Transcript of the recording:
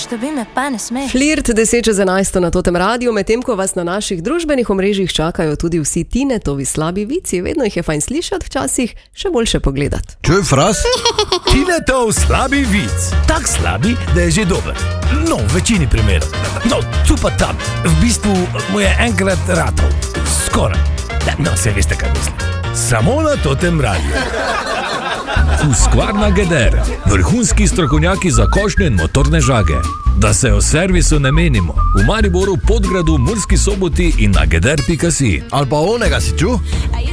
što bi me pa ne smeš. Flirt 10:11 na Totem radiju, medtem ko vas na naših družbenih omrežjih čakajo tudi vsi Tinetovi slabi vici. Vedno jih je fajn slišati, včasih še boljše pogledati. Čuj, fras? Tinetov slabi vic. Tak slabi, da je že dober. No, v večini primerov. No, tu pa tam. V bistvu mu je enkrat ratov. Skoraj. No, se veste, kaj mislim. Samo na Totem radiju. Husqvarna Geder, vrhunski strokovnjaki za košnje in motorne žage. Da se o servisu ne menimo. V Mariboru, Podgradu, Murski Soboti in na geder.si. Ali pa onega si čuj?